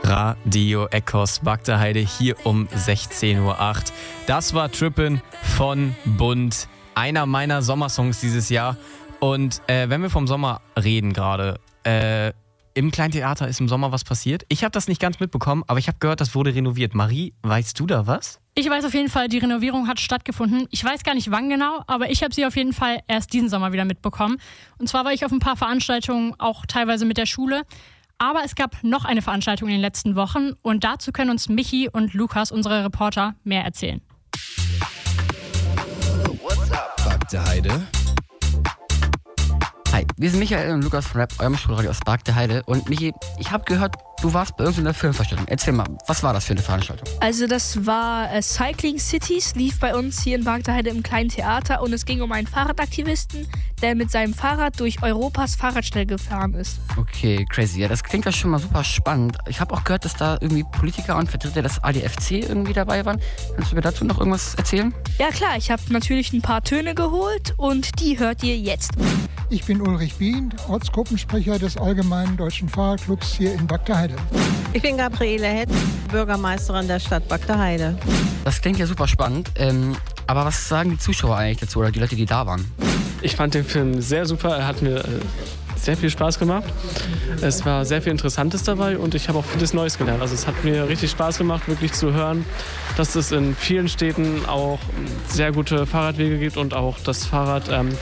Radio Eckos Bagdaheide hier um 16.08 Uhr. Das war Trippin' von Bund, einer meiner Sommersongs dieses Jahr. Und wenn wir vom Sommer reden gerade, im Kleintheater ist im Sommer was passiert. Ich habe das nicht ganz mitbekommen, aber ich habe gehört, das wurde renoviert. Marie, weißt du da was? Ich weiß auf jeden Fall, die Renovierung hat stattgefunden. Ich weiß gar nicht wann genau, aber ich habe sie auf jeden Fall erst diesen Sommer wieder mitbekommen. Und zwar war ich auf ein paar Veranstaltungen, auch teilweise mit der Schule. Aber es gab noch eine Veranstaltung in den letzten Wochen und dazu können uns Michi und Lukas, unsere Reporter, mehr erzählen. Bagdaheide. Hi, wir sind Michael und Lukas von Rap, eurem Schulradio aus Bagdaheide. Und Michi, ich habe gehört, du warst bei irgendeiner Filmvorstellung. Erzähl mal, was war das für eine Veranstaltung? Also das war Cycling Cities, lief bei uns hier in Bagdaheide im kleinen Theater und es ging um einen Fahrradaktivisten, der mit seinem Fahrrad durch Europas Fahrradstelle gefahren ist. Okay, crazy. Ja, das klingt ja schon mal super spannend. Ich habe auch gehört, dass da irgendwie Politiker und Vertreter des ADFC irgendwie dabei waren. Kannst du mir dazu noch irgendwas erzählen? Ja klar, ich habe natürlich ein paar Töne geholt und die hört ihr jetzt. Ich bin Ulrich Bien, Ortsgruppensprecher des Allgemeinen Deutschen Fahrradclubs hier in Bagdaheide. Ich bin Gabriele Hett, Bürgermeisterin der Stadt Bagdaheide. Das klingt ja super spannend. Aber was sagen die Zuschauer eigentlich dazu oder die Leute, die da waren? Ich fand den Film sehr super. Er hat mir sehr viel Spaß gemacht. Es war sehr viel Interessantes dabei und ich habe auch vieles Neues gelernt. Also es hat mir richtig Spaß gemacht, wirklich zu hören, dass es in vielen Städten auch sehr gute Fahrradwege gibt und auch das Fahrrad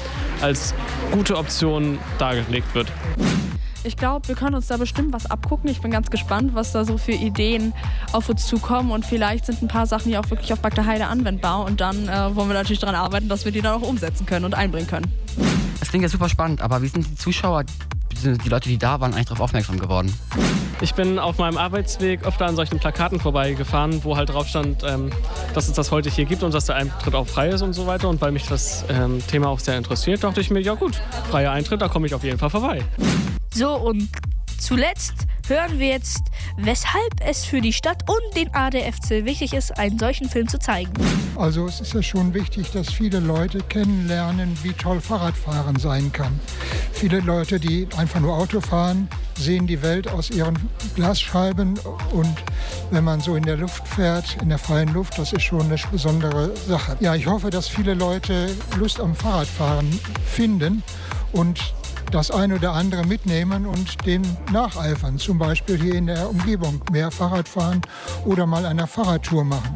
als gute Option dargelegt wird. Ich glaube, wir können uns da bestimmt was abgucken. Ich bin ganz gespannt, was da so für Ideen auf uns zukommen. Und vielleicht sind ein paar Sachen ja auch wirklich auf Bagdaheide anwendbar. Und dann wollen wir natürlich daran arbeiten, dass wir die dann auch umsetzen können und einbringen können. Das klingt ja super spannend, aber wie sind die Zuschauer, die Leute, die da waren, eigentlich darauf aufmerksam geworden? Ich bin auf meinem Arbeitsweg öfter an solchen Plakaten vorbeigefahren, wo halt drauf stand, dass es das heute hier gibt und dass der Eintritt auch frei ist und so weiter. Und weil mich das Thema auch sehr interessiert, dachte ich mir, ja gut, freier Eintritt, da komme ich auf jeden Fall vorbei. So, und zuletzt hören wir jetzt, weshalb es für die Stadt und den ADFC wichtig ist, einen solchen Film zu zeigen. Also es ist ja schon wichtig, dass viele Leute kennenlernen, wie toll Fahrradfahren sein kann. Viele Leute, die einfach nur Auto fahren, sehen die Welt aus ihren Glasscheiben und wenn man so in der Luft fährt, in der freien Luft, das ist schon eine besondere Sache. Ja, ich hoffe, dass viele Leute Lust am Fahrradfahren finden und das ein oder andere mitnehmen und dem nacheifern. Zum Beispiel hier in der Umgebung mehr Fahrrad fahren oder mal eine Fahrradtour machen.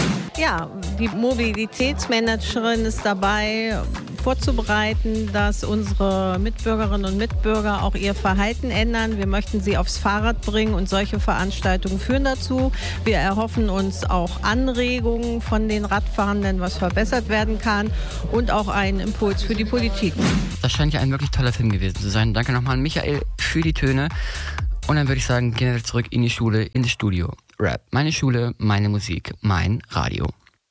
Ja, die Mobilitätsmanagerin ist dabei, vorzubereiten, dass unsere Mitbürgerinnen und Mitbürger auch ihr Verhalten ändern. Wir möchten sie aufs Fahrrad bringen und solche Veranstaltungen führen dazu. Wir erhoffen uns auch Anregungen von den Radfahrenden, was verbessert werden kann und auch einen Impuls für die Politik. Das scheint ja ein wirklich toller Film gewesen zu sein. Danke nochmal an Michael für die Töne. Und dann würde ich sagen, gehen wir zurück in die Schule, in das Studio. Rap, meine Schule, meine Musik, mein Radio.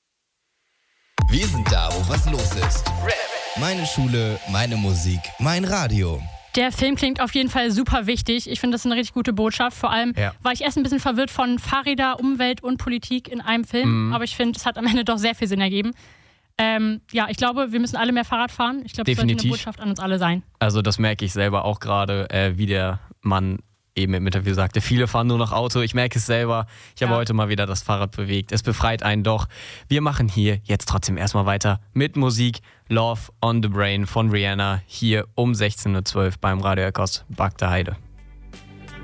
Wir sind da, wo was los ist. Rap. Meine Schule, meine Musik, mein Radio. Der Film klingt auf jeden Fall super wichtig. Ich finde, das ist eine richtig gute Botschaft. Vor allem war ich erst ein bisschen verwirrt von Fahrräder, Umwelt und Politik in einem Film. Aber ich finde, es hat am Ende doch sehr viel Sinn ergeben. Ich glaube, wir müssen alle mehr Fahrrad fahren. Ich glaube, das sollte eine Botschaft an uns alle sein. Also das merke ich selber auch gerade, wie der Mann eben im Interview sagte, viele fahren nur noch Auto. Ich merke es selber. Ich habe heute mal wieder das Fahrrad bewegt. Es befreit einen doch. Wir machen hier jetzt trotzdem erstmal weiter mit Musik. Love on the Brain von Rihanna hier um 16.12 Uhr beim Radio Eckos Bagdaheide.